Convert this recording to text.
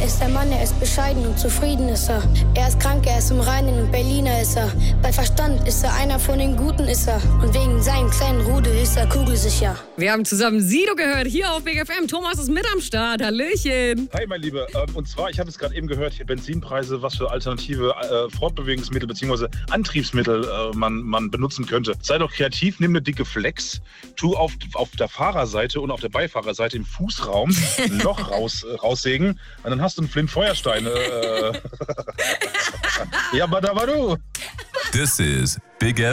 ist der Mann, er ist bescheiden und zufrieden ist er. Er ist krank, er ist im Reinen und Berliner ist er. Bei Verstand ist er einer von den Guten ist er. Und wegen seinem kleinen Rudel ist er kugelsicher. Wir haben zusammen Sido gehört, hier auf Big FM. Thomas ist mit am Start, hallöchen. Hi, mein Lieber. Und zwar, ich habe es gerade eben gehört, hier Benzinpreise, was für alternative Fortbewegungsmittel bzw. Antriebsmittel man benutzen könnte. Sei doch kreativ, nimm eine dicke Flex, tu auf der Fahrerseite und auf der Beifahrerseite im Fußraum ein Loch raussägen und dann hast du einen Flint-Feuerstein. Ja, badabadu. This is Big